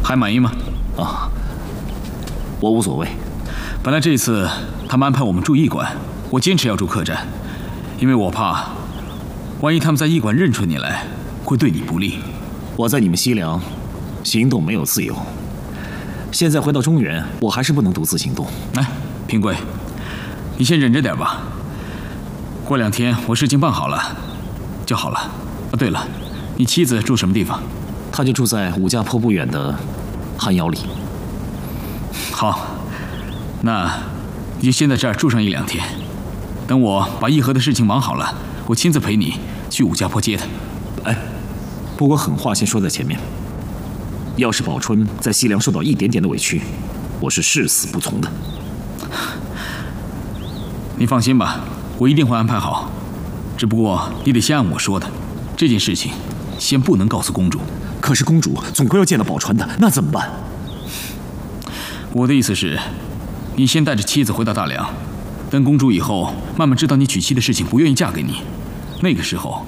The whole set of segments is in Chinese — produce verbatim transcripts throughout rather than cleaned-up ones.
还满意吗？ 啊，我无所谓。 本来这次他们安排我们住驿馆，我坚持要住客栈，因为我怕，万一他们在驿馆认出你来，会对你不利。 我在你们西凉，行动没有自由。现在回到中原，我还是不能独自行动。 哎，平贵，你先忍着点吧。过两天我事情办好了，就好了。啊，对了，你妻子住什么地方？ 她就住在武家坡不远的寒窑里。 好，那你就先在这儿住上一两天。等我把议和的事情忙好了，我亲自陪你去武家坡接她。 哎，不过狠话先说在前面。要是宝春在西凉受到一点点的委屈，我是誓死不从的。 你放心吧，我一定会安排好。只不过你得先按我说的，这件事情先不能告诉公主。 可是公主总归要见到宝钏的，那怎么办？ 我的意思是，你先带着妻子回到大梁，等公主以后慢慢知道你娶妻的事情，不愿意嫁给你，那个时候。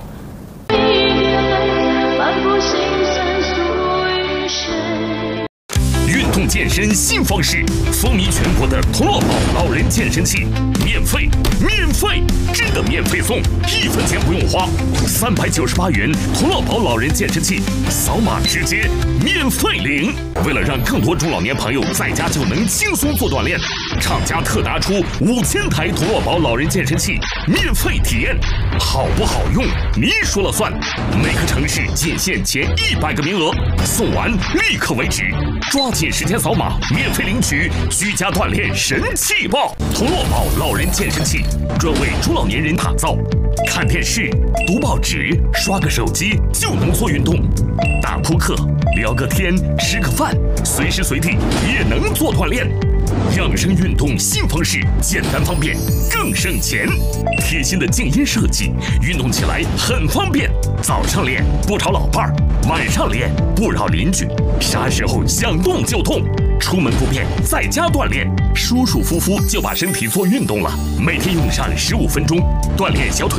运动健身新方式，风靡全国的童乐宝老人健身器，免费，免费，真的免费送，一分钱不用花，三百九十八元童乐宝老人健身器，扫码直接免费领。为了让更多中老年朋友在家就能轻松做锻炼，厂家特拿出五千台童乐宝老人健身器免费体验，好不好用你说了算。每个城市仅限前一百个名额，送完立刻为止，抓紧时间扫码免费领取居家锻炼神器包。童乐宝老人健身器专为中老年人打造，看电视、读报纸、刷个手机就能做运动，打扑克、聊个天、吃个饭，随时随地也能做锻炼。养生运动新方式，简单方便，更省钱。贴心的静音设计，运动起来很方便。早上练不吵老伴儿，晚上练不扰邻居，啥时候想动就动。出门不便，在家锻炼，舒舒服服就把身体做运动了。每天用上十五分钟，锻炼小腿。